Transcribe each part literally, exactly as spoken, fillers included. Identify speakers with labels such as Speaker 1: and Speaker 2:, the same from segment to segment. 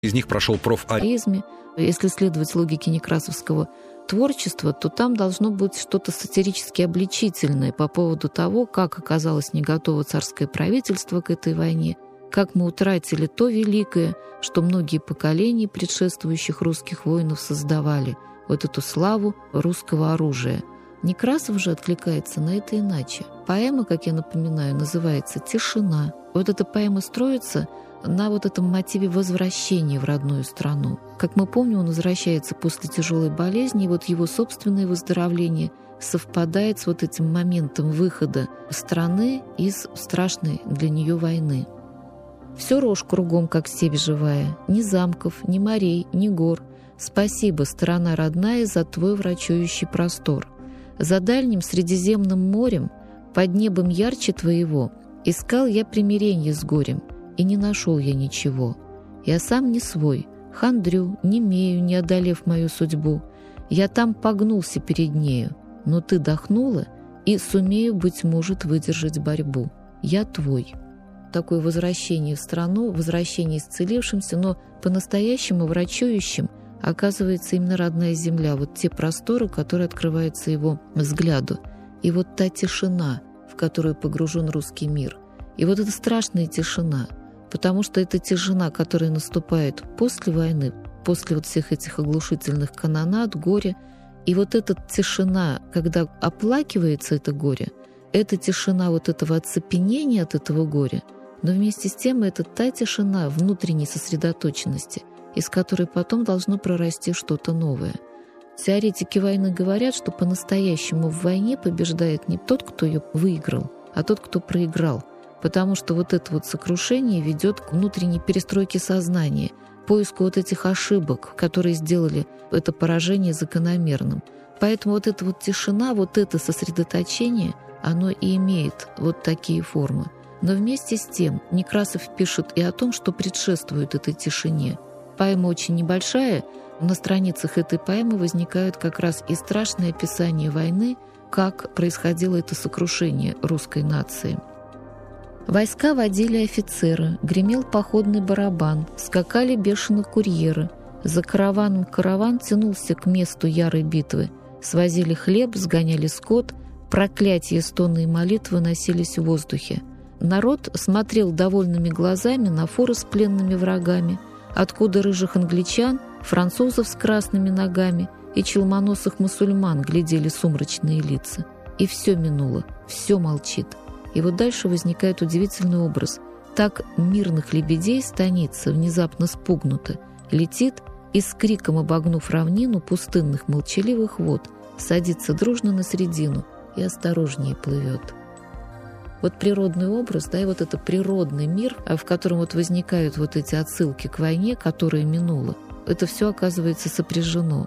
Speaker 1: Из них прошел профаризм.
Speaker 2: Если следовать логике некрасовского творчества, то там должно быть что-то сатирически обличительное по поводу того, как оказалось не готово царское правительство к этой войне, как мы утратили то великое, что многие поколения предшествующих русских воинов создавали, вот эту славу русского оружия. Некрасов же откликается на это иначе. Поэма, как я напоминаю, называется «Тишина». Вот эта поэма строится на вот этом мотиве возвращения в родную страну. Как мы помним, он возвращается после тяжелой болезни, и вот его собственное выздоровление совпадает с вот этим моментом выхода страны из страшной для нее войны. «Все рожь кругом, как степь живая, ни замков, ни морей, ни гор. Спасибо, страна родная, за твой врачующий простор. За дальним Средиземным морем, под небом ярче твоего, искал я примиренье с горем, и не нашел я ничего. Я сам не свой, хандрю, немею, не одолев мою судьбу. Я там погнулся перед нею, но ты дохнула, и сумею, быть может, выдержать борьбу. Я твой». Такое возвращение в страну, возвращение исцелившимся, но по-настоящему врачующим оказывается именно родная земля, вот те просторы, которые открываются его взгляду. И вот та тишина, в которую погружен русский мир. И вот эта страшная тишина, потому что это тишина, которая наступает после войны, после вот всех этих оглушительных канонад, горя. И вот эта тишина, когда оплакивается это горе, это тишина вот этого оцепенения от этого горя, но вместе с тем это та тишина внутренней сосредоточенности, из которой потом должно прорасти что-то новое. Теоретики войны говорят, что по-настоящему в войне побеждает не тот, кто ее выиграл, а тот, кто проиграл, потому что вот это вот сокрушение ведет к внутренней перестройке сознания, поиску вот этих ошибок, которые сделали это поражение закономерным. Поэтому вот эта вот тишина, вот это сосредоточение, оно и имеет вот такие формы. Но вместе с тем Некрасов пишет и о том, что предшествует этой тишине. Поэма очень небольшая, на страницах этой поэмы возникают как раз и страшные описания войны, как происходило это сокрушение русской нации. Войска водили офицеры, гремел походный барабан, скакали бешено курьеры. За караваном караван тянулся к месту ярой битвы. Свозили хлеб, сгоняли скот, проклятия, стоны и молитвы носились в воздухе. Народ смотрел довольными глазами на форы с пленными врагами, откуда рыжих англичан, французов с красными ногами и челмоносых мусульман глядели сумрачные лица. И все минуло, все молчит. И вот дальше возникает удивительный образ. Так мирных лебедей станица внезапно спугнута, летит и с криком обогнув равнину пустынных молчаливых вод, садится дружно на середину и осторожнее плывет. Вот природный образ, да, и вот это природный мир, в котором вот возникают вот эти отсылки к войне, которая минула, это все оказывается сопряжено.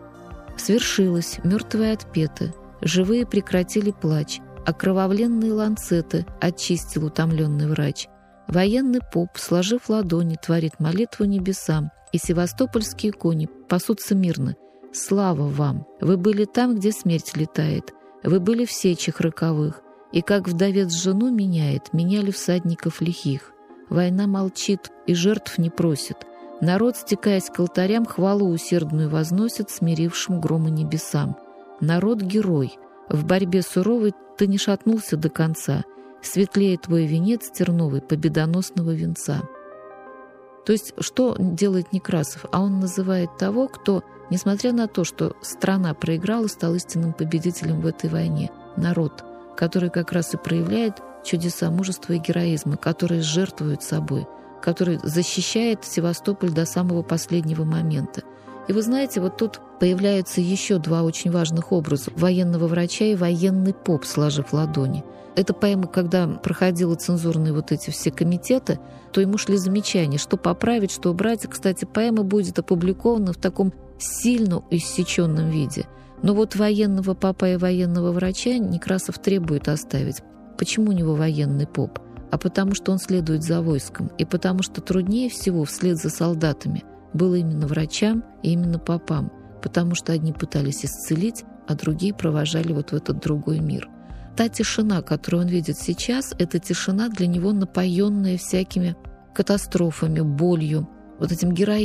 Speaker 2: Свершилось, мертвые отпеты, живые прекратили плач, окровавленные ланцеты очистил утомленный врач. Военный поп, сложив ладони, творит молитву небесам, и севастопольские кони пасутся мирно. Слава вам! Вы были там, где смерть летает, вы были в сечах роковых, и как вдовец жену меняет, меняли всадников лихих. Война молчит и жертв не просит. Народ, стекаясь к алтарям, хвалу усердную возносит смирившим грома небесам. Народ — герой. В борьбе суровой ты не шатнулся до конца. Светлее твой венец терновый победоносного венца. То есть что делает Некрасов? А он называет того, кто, несмотря на то, что страна проиграла, стал истинным победителем в этой войне. Народ, который как раз и проявляет чудеса мужества и героизма, который жертвует собой, который защищает Севастополь до самого последнего момента. И вы знаете, вот тут появляются еще два очень важных образа: военного врача и военный поп, сложив ладони. Эта поэма, когда проходила цензурные вот эти все комитеты, то ему шли замечания, что поправить, что убрать. Кстати, поэма будет опубликована в таком сильно иссеченном виде. Но вот военного попа и военного врача Некрасов требует оставить. Почему у него военный поп? А потому что он следует за войском, и потому что труднее всего вслед за солдатами было именно врачам и именно попам, потому что одни пытались исцелить, а другие провожали вот в этот другой мир. Та тишина, которую он видит сейчас, это тишина для него напоенная всякими катастрофами, болью, вот этим героизмом.